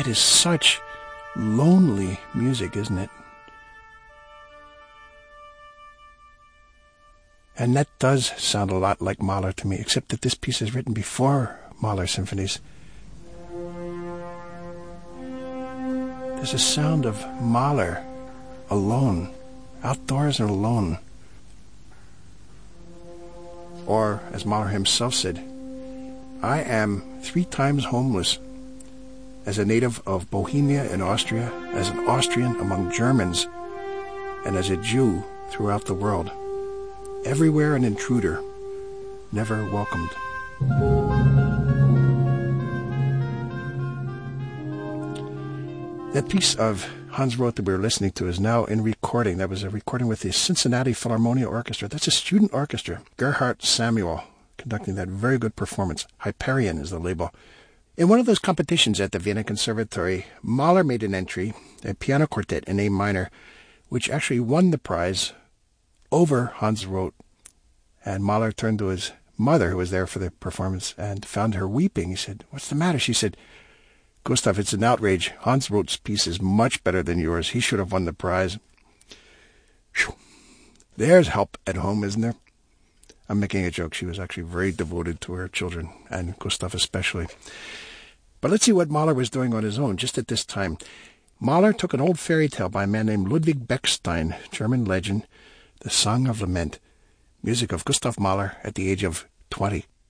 That is such lonely music, isn't it? And that does sound a lot like Mahler to me, except that this piece is written before Mahler symphonies. There's a sound of Mahler alone, outdoors and alone. Or, as Mahler himself said, I am 3 times homeless. As a native of Bohemia in Austria, as an Austrian among Germans, and as a Jew throughout the world. Everywhere an intruder, never welcomed. That piece of Hans Roth that we were listening to is now in recording. That was a recording with the Cincinnati Philharmonia Orchestra. That's a student orchestra. Gerhard Samuel conducting that very good performance. Hyperion is the label. In one of those competitions at the Vienna Conservatory, Mahler made an entry, a piano quartet in A minor, which actually won the prize over Hans Roth. And Mahler turned to his mother, who was there for the performance, and found her weeping. He said, "What's the matter?" She said, "Gustav, it's an outrage. Hans Roth's piece is much better than yours. He should have won the prize." Whew. There's help at home, isn't there? I'm making a joke. She was actually very devoted to her children, and Gustav especially. But let's see what Mahler was doing on his own just at this time. Mahler took an old fairy tale by a man named Ludwig Bechstein, German legend, The Song of Lament, music of Gustav Mahler at the age of 20.